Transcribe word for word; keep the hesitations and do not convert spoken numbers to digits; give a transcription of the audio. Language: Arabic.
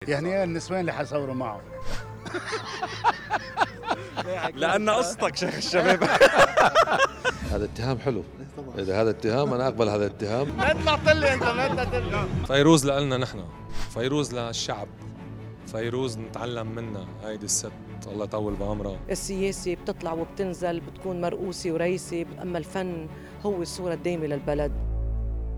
يعني ايه النسوان اللي حصوروا معه؟ لأن قصتك شيخ الشباب. هذا اتهام حلو. إذا هذا اتهام أنا أقبل هذا الاتهام. ما طلعت لي أنت، ما تطلع. فيروز لنا نحن، فيروز للشعب، فيروز نتعلم منها. هيدي الست الله يطول بعمرها. السياسة بتطلع وبتنزل، بتكون مرؤوسة ورئيسة، أما الفن هو الصورة الدائمة للبلد.